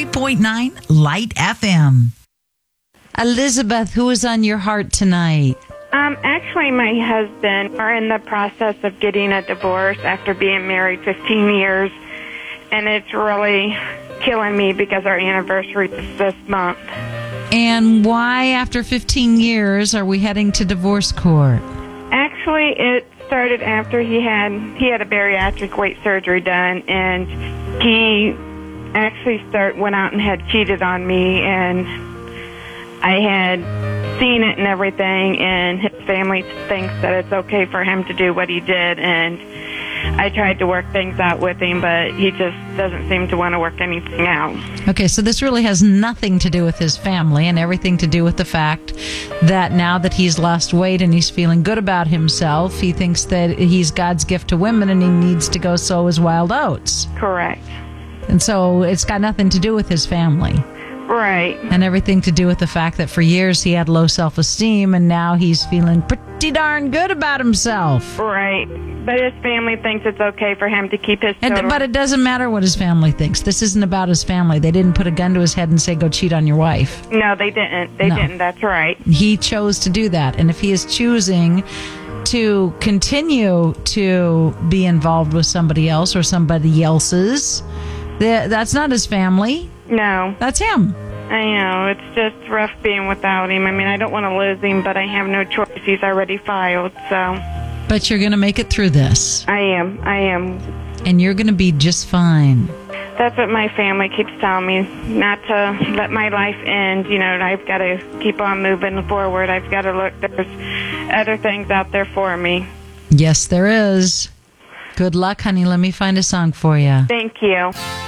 93.9 Light FM. Elizabeth, who is on your heart tonight? Actually, my husband are in the process of getting a divorce after being married 15 years, and it's really killing me because our anniversary is this month. And why, after 15 years, are we heading to divorce court? Actually, it started after he had a bariatric weight surgery done, and he actually went out and had cheated on me, and I had seen it and everything, and his family thinks that it's okay for him to do what he did, and I tried to work things out with him, but he just doesn't seem to want to work anything out. Okay, so this really has nothing to do with his family and everything to do with the fact that now that he's lost weight and he's feeling good about himself, he thinks that he's God's gift to women and he needs to go sow his wild oats. Correct. And so it's got nothing to do with his family. Right. And everything to do with the fact that for years he had low self-esteem and now he's feeling pretty darn good about himself. Right. But his family thinks it's okay for him to keep his children. But it doesn't matter what his family thinks. This isn't about his family. They didn't put a gun to his head and say, go cheat on your wife. No, they didn't. They didn't. That's right. He chose to do that. And if he is choosing to continue to be involved with somebody else or somebody else's, that's not his family. No. That's him. I know. It's just rough being without him. I mean, I don't want to lose him, but I have no choice. He's already filed, so. But you're going to make it through this. I am. And you're going to be just fine. That's what my family keeps telling me, not to let my life end. You know, I've got to keep on moving forward. I've got to look. There's other things out there for me. Yes, there is. Good luck, honey. Let me find a song for you. Thank you.